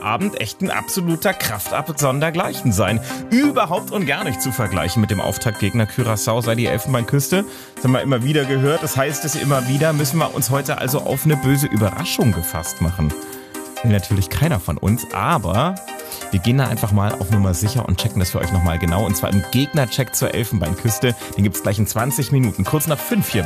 Abend echt ein absoluter Kraftakt sondergleichen sein. Überhaupt und gar nicht zu vergleichen mit dem Auftaktgegner Curaçao sei die Elfenbeinküste. Das haben wir immer wieder gehört. Das heißt es immer wieder, müssen wir uns heute also auf eine böse Überraschung gefasst machen. Will natürlich keiner von uns, aber wir gehen da einfach mal auf Nummer sicher und checken das für euch nochmal genau. Und zwar im Gegnercheck zur Elfenbeinküste. Den gibt's gleich in 20 Minuten, kurz nach 5 hier.